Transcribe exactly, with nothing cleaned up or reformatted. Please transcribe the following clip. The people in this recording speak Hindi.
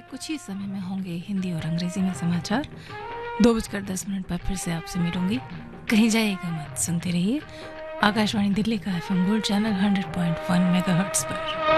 कुछ ही समय में होंगे हिंदी और अंग्रेजी में समाचार। दो बजकर दस मिनट पर फिर से आपसे मिलूंगी। कहीं जाइएगा मत, सुनते रहिए आकाशवाणी दिल्ली का FM gold channel hundred point one megahertz पर।